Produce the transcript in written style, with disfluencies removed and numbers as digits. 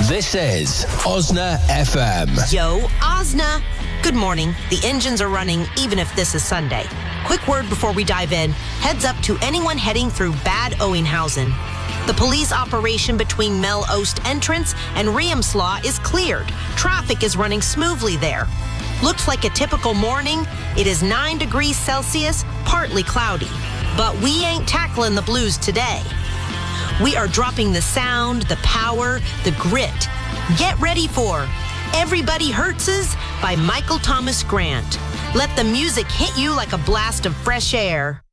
This is Osna FM. Yo, Osna. Good morning. The engines are running even if this is Sunday. Quick word before we dive in. Heads up to anyone heading through Bad Oeynhausen. The police operation between Mel Oost entrance and Riemslaw is cleared. Traffic is running smoothly there. Looks like a typical morning. It is 9 degrees Celsius, partly cloudy. But we ain't tackling the blues today. We are dropping the sound, the power, the grit. Get ready for Everybody Hurtses by Michael Thomas Grant. Let the music hit you like a blast of fresh air.